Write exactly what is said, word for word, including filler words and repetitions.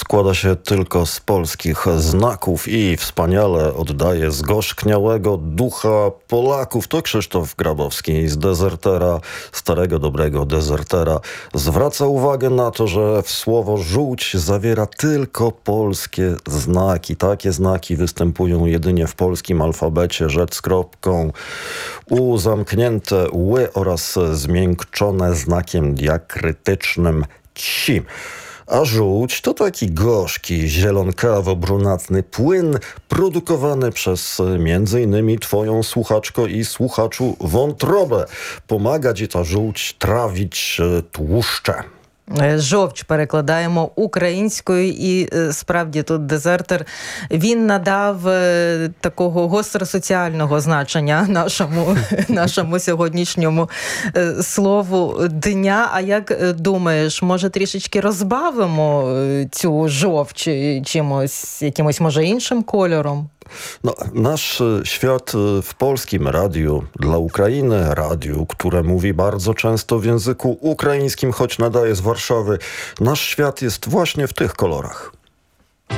składa się tylko z polskich znaków i wspaniale oddaje zgorzkniałego ducha Polaków. To Krzysztof Grabowski z Dezertera, starego dobrego Dezertera. Zwraca uwagę na to, że słowo żółć zawiera tylko polskie znaki. Takie znaki występują jedynie w polskim alfabecie, rzecz z kropką, u zamknięte ły oraz zmiękczone znakiem diakrytycznym ci. A żółć to taki gorzki, zielonkawo-brunatny płyn produkowany przez między innymi twoją słuchaczko i słuchaczu wątrobę. Pomaga ci ta żółć trawić tłuszcze. Жовч перекладаємо українською, і справді тут Дезертер, він надав такого гостросоціального значення нашому, нашому сьогоднішньому слову дня. А як думаєш, може трішечки розбавимо цю жовч чимось, якимось, може, іншим кольором? No, nasz świat w polskim radiu dla Ukrainy, radiu, które mówi bardzo często w języku ukraińskim, choć nadaje z Warszawy, nasz świat jest właśnie w tych kolorach.